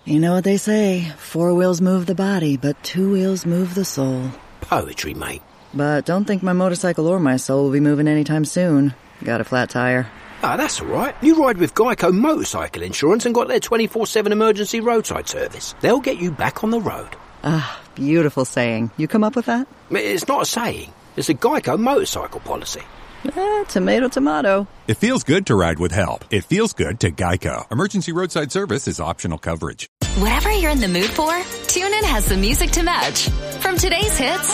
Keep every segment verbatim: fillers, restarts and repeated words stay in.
You know what they say, four wheels move the body, but two wheels move the soul. Poetry, mate. But don't think my motorcycle or my soul will be moving anytime soon. Got a flat tire. Ah, that's all right. You ride with Geico Motorcycle Insurance and got their twenty-four seven emergency roadside service. They'll get you back on the road. Ah, beautiful saying. You come up with that? It's not a saying. It's a Geico motorcycle policy. Eh, tomato, tomato. It feels good to ride with help. It feels good to Geico. Emergency roadside service is optional coverage. Whatever you're in the mood for, TuneIn has the music to match. From today's hits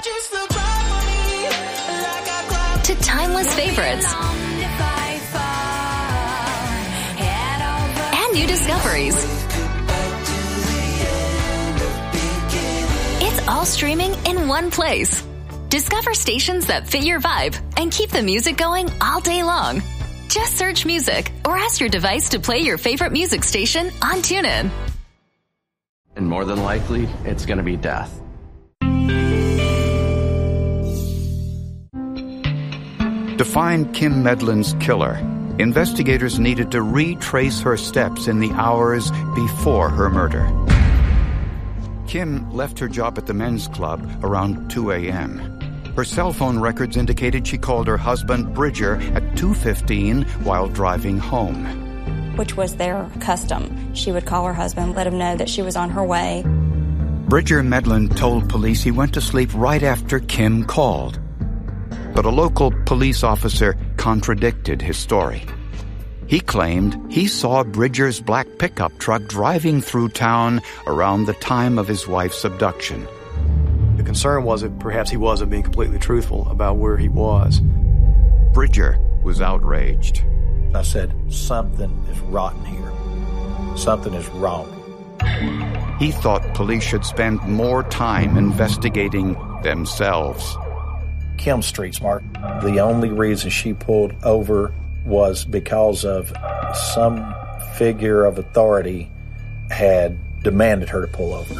to timeless favorites and new discoveries. It's all streaming in one place. Discover stations that fit your vibe and keep the music going all day long. Just search music or ask your device to play your favorite music station on TuneIn. And more than likely, it's going to be death. To find Kim Medlin's killer, investigators needed to retrace her steps in the hours before her murder. Kim left her job at the men's club around two a.m. Her cell phone records indicated she called her husband, Bridger, at two fifteen while driving home. Which was their custom. She would call her husband, let him know that she was on her way. Bridger Medlin told police he went to sleep right after Kim called. But a local police officer contradicted his story. He claimed he saw Bridger's black pickup truck driving through town around the time of his wife's abduction. The concern was that perhaps he wasn't being completely truthful about where he was. Bridger was outraged. I said, something is rotten here. Something is wrong. He thought police should spend more time investigating themselves. Kim's street smart. The only reason she pulled over was because of some figure of authority had demanded her to pull over.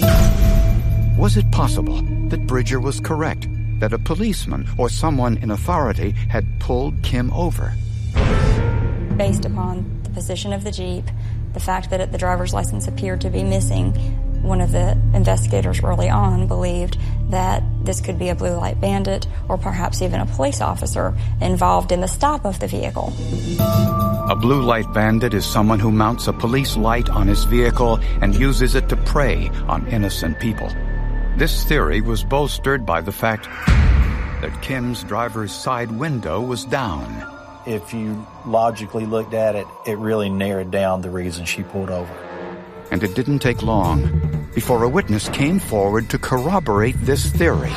Was it possible that Bridger was correct, that a policeman or someone in authority had pulled Kim over? Based upon the position of the Jeep, the fact that the driver's license appeared to be missing, one of the investigators early on believed that this could be a blue light bandit or perhaps even a police officer involved in the stop of the vehicle. A blue light bandit is someone who mounts a police light on his vehicle and uses it to prey on innocent people. This theory was bolstered by the fact that Kim's driver's side window was down. If you logically looked at it, it really narrowed down the reason she pulled over. And it didn't take long before a witness came forward to corroborate this theory.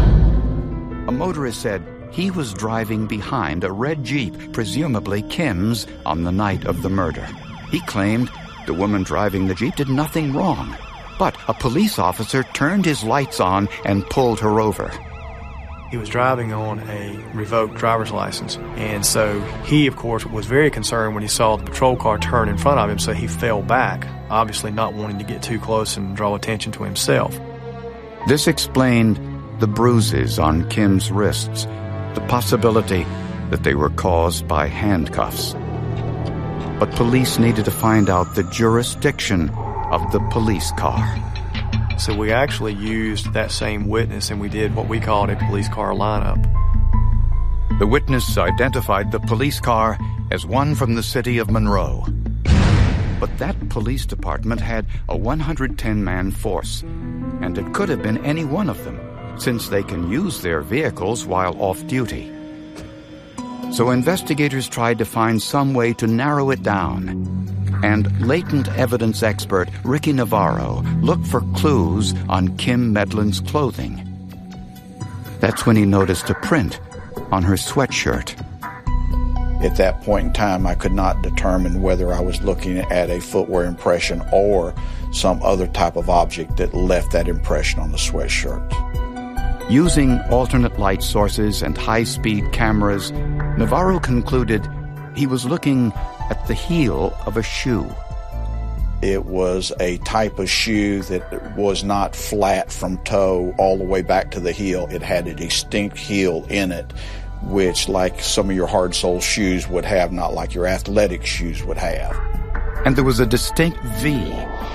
A motorist said he was driving behind a red Jeep, presumably Kim's, on the night of the murder. He claimed the woman driving the Jeep did nothing wrong, but a police officer turned his lights on and pulled her over. He was driving on a revoked driver's license, and so he, of course, was very concerned when he saw the patrol car turn in front of him, so he fell back, obviously not wanting to get too close and draw attention to himself. This explained the bruises on Kim's wrists, the possibility that they were caused by handcuffs. But police needed to find out the jurisdiction of the police car. So we actually used that same witness and we did what we called a police car lineup. The witness identified the police car as one from the city of Monroe. But that police department had a one hundred ten man force, and it could have been any one of them, since they can use their vehicles while off duty. So investigators tried to find some way to narrow it down. And latent evidence expert Ricky Navarro looked for clues on Kim Medlin's clothing. That's when he noticed a print on her sweatshirt. At that point in time, I could not determine whether I was looking at a footwear impression or some other type of object that left that impression on the sweatshirt. Using alternate light sources and high-speed cameras, Navarro concluded he was looking at the heel of a shoe. It was a type of shoe that was not flat from toe all the way back to the heel. It had a distinct heel in it, which like some of your hard-sole shoes would have, not like your athletic shoes would have. And there was a distinct V